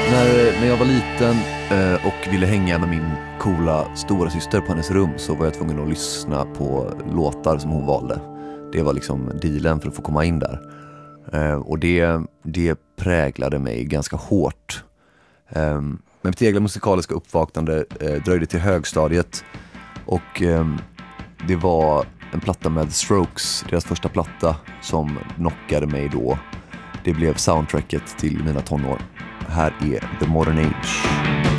När jag var liten och ville hänga med min coola stora syster på hennes rum, så var jag tvungen att lyssna på låtar som hon valde. Det var liksom dealen för att få komma in där. Och det präglade mig ganska hårt. Men mitt egna musikaliska uppvaknande dröjde till högstadiet. Och det var en platta med Strokes, deras första platta, som knockade mig då. Det blev soundtracket till mina tonår. Här är The Modern Age.